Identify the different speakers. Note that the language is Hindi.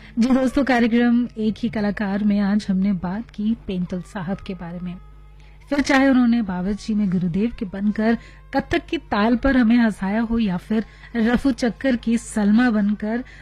Speaker 1: जी दोस्तों, कार्यक्रम एक ही कलाकार में आज हमने बात की पेंटल साहब के बारे में। फिर चाहे उन्होंने बावर्ची में गुरुदेव के बनकर कत्थक की ताल पर हमें हंसाया हो या फिर रफू चक्कर की सलमा बनकर